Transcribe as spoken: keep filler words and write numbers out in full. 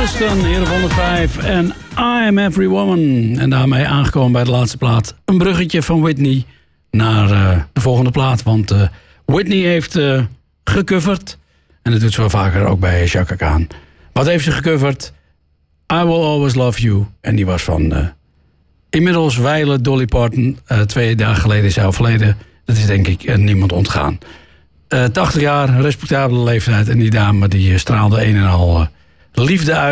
Houston, hier op honderdvijf en I Am Every Woman. En daarmee aangekomen bij de laatste plaat. Een bruggetje van Whitney naar uh, de volgende plaat. Want uh, Whitney heeft uh, gecoverd. En dat doet ze wel vaker ook bij Chaka Khan. Wat heeft ze gecoverd? I Will Always Love You. En die was van uh, inmiddels wijle Dolly Parton. Uh, twee dagen geleden is hij overleden. Dat is denk ik uh, niemand ontgaan. Uh, tachtig jaar, respectabele leeftijd. En die dame die uh, straalde een en al uh, liefde uit.